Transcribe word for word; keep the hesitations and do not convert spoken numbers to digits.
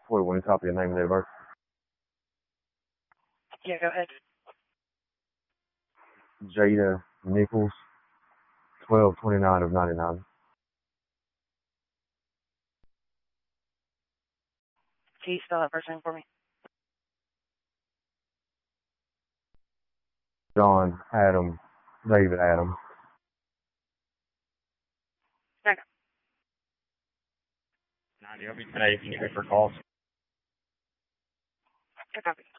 What, want to copy the name and date of birth? Yeah, go ahead. Jada Nichols, twelve twenty-nine of ninety-nine. Can you spell that first name for me? John Adam, David Adam. Okay. ninety, I'll be today if you need me for calls. I copy.